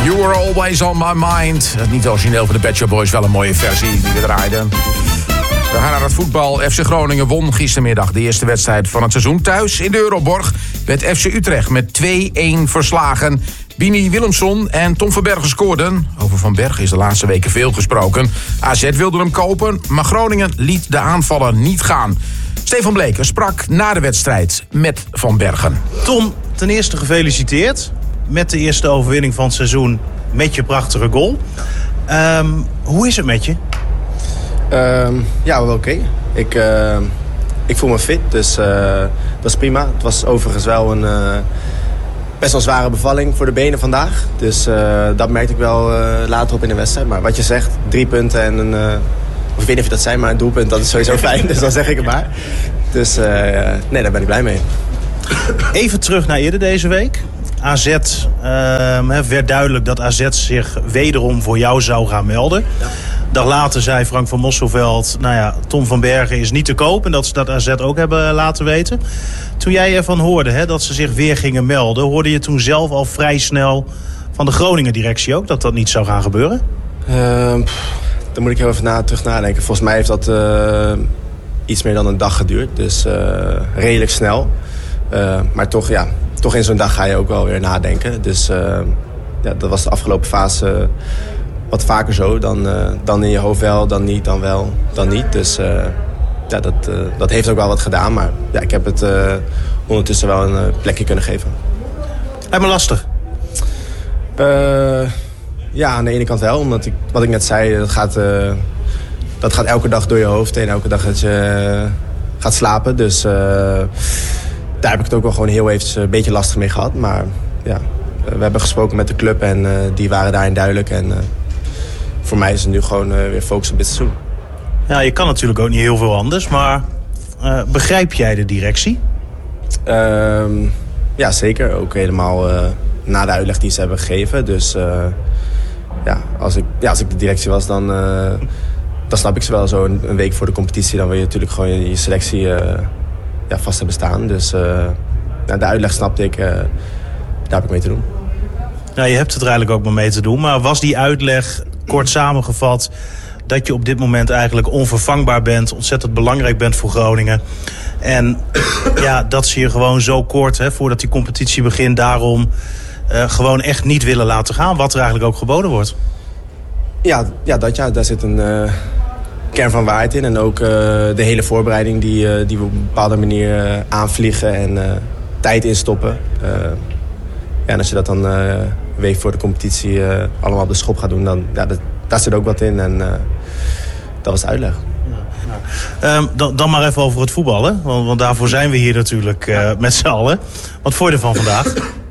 You Were Always On My Mind. Het niet origineel van de Pet Shop Boys, wel een mooie versie die we draaiden. We gaan naar het voetbal. FC Groningen won gistermiddag de eerste wedstrijd van het seizoen. Thuis in de Euroborg werd FC Utrecht met 2-1 verslagen. Bini Willemson en Tom van Bergen scoorden. Over Van Bergen is de laatste weken veel gesproken. AZ wilde hem kopen, maar Groningen liet de aanvaller niet gaan. Stefan Bleker sprak na de wedstrijd met Van Bergen. Tom, ten eerste gefeliciteerd met de eerste overwinning van het seizoen met je prachtige goal. Hoe is het met je? Ja, wel oké. Ik voel me fit, dus dat is prima. Het was overigens wel een best wel zware bevalling voor de benen vandaag. Dus dat merkte ik wel later op in de wedstrijd. Maar wat je zegt, 3 punten en een... of ik weet niet of dat zijn, maar een doelpunt, dat is sowieso fijn. Dus dan zeg ik het maar. Dus nee, daar ben ik blij mee. Even terug naar eerder deze week. AZ, werd duidelijk dat AZ zich wederom voor jou zou gaan melden. Ja. Dag later zei Frank van Mosselveld, Tom van Bergen is niet te koop. En dat ze dat AZ ook hebben laten weten. Toen jij ervan hoorde dat ze zich weer gingen melden, hoorde je toen zelf al vrij snel van de Groningen-directie ook dat niet zou gaan gebeuren? Daar moet ik heel even terug nadenken. Volgens mij heeft dat iets meer dan een dag geduurd. Dus redelijk snel. Maar toch in zo'n dag ga je ook wel weer nadenken. Dus dat was de afgelopen fase wat vaker zo. Dan in je hoofd wel, dan niet, dan wel, dan niet. Dus dat heeft ook wel wat gedaan. Maar ik heb het ondertussen wel een plekje kunnen geven. Lijkt me lastig. Ja, aan de ene kant wel. Omdat wat ik net zei, dat gaat elke dag door je hoofd. En elke dag dat je gaat slapen. Dus daar heb ik het ook wel gewoon heel eventjes een beetje lastig mee gehad. Maar ja, we hebben gesproken met de club en die waren daarin duidelijk. En voor mij is het nu gewoon weer focus op dit seizoen. Ja, je kan natuurlijk ook niet heel veel anders. Maar begrijp jij de directie? Ja, zeker. Ook helemaal na de uitleg die ze hebben gegeven. Dus als ik de directie was, dan snap ik ze wel zo een week voor de competitie. Dan wil je natuurlijk gewoon je selectie vast hebben staan. Dus de uitleg snapte ik. Daar heb ik mee te doen. Ja, je hebt het er eigenlijk ook maar mee te doen. Maar was die uitleg, kort samengevat, dat je op dit moment eigenlijk onvervangbaar bent, ontzettend belangrijk bent voor Groningen. En dat ze je gewoon zo kort, voordat die competitie begint, daarom gewoon echt niet willen laten gaan, wat er eigenlijk ook geboden wordt? Daar zit een kern van waarheid in. En ook de hele voorbereiding die we op een bepaalde manier aanvliegen en tijd instoppen. En als je dat dan een week voor de competitie allemaal op de schop gaat doen, dan daar zit ook wat in. En dat was de uitleg. Dan maar even over het voetballen. Want daarvoor zijn we hier natuurlijk met z'n allen. Wat vond je ervan vandaag?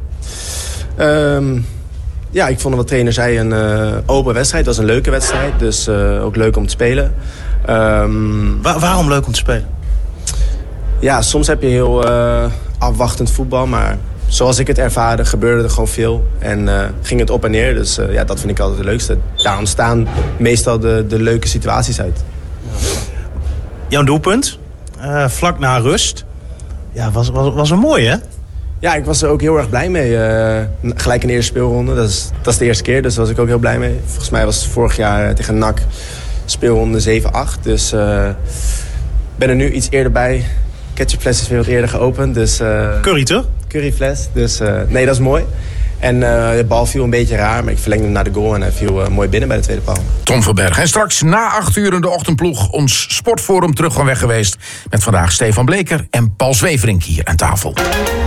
Ik vond wat trainer zei een open wedstrijd. Het was een leuke wedstrijd. Dus ook leuk om te spelen. Waarom leuk om te spelen? Ja, soms heb je heel afwachtend voetbal. Maar zoals ik het ervaarde, gebeurde er gewoon veel. En ging het op en neer. Dus dat vind ik altijd het leukste. Daar ontstaan meestal de leuke situaties uit. Jouw doelpunt, vlak na rust. Ja, was een mooie, hè? Ja, ik was er ook heel erg blij mee. Gelijk in de eerste speelronde. Dat is de eerste keer, dus daar was ik ook heel blij mee. Volgens mij was het vorig jaar tegen NAC speelronde 7-8. Dus ben er nu iets eerder bij. Ketchupfles is weer wat eerder geopend. Dus, Curry, toch? Curryfles. Dus nee, dat is mooi. En de bal viel een beetje raar, maar ik verlengde hem naar de goal en hij viel mooi binnen bij de tweede paal. Tom van Bergen. En straks na 8 uur in de ochtendploeg ons sportforum terug van weg geweest. Met vandaag Stefan Bleker en Paul Zweverink hier aan tafel.